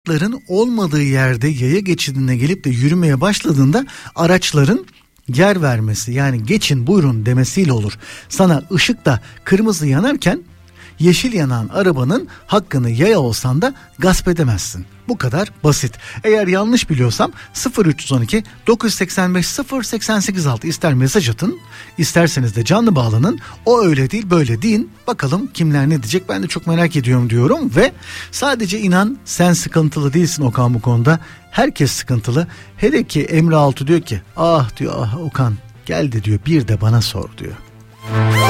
Araçların olmadığı yerde yaya geçidine gelip de yürümeye başladığında araçların yer vermesi, yani geçin buyurun demesiyle olur. Sana ışıkta kırmızı yanarken yeşil yanan arabanın hakkını yaya olsan da gasp edemezsin. Bu kadar basit. Eğer yanlış biliyorsam 0312 985 0886 ister mesaj atın, isterseniz de canlı bağlanın. O öyle değil böyle deyin. Bakalım kimler ne diyecek, ben de çok merak ediyorum diyorum. Ve sadece inan sen sıkıntılı değilsin Okan bu konuda. Herkes sıkıntılı. Hele ki Emre Altu diyor ki ah diyor, ah Okan geldi diyor, bir de bana sor diyor.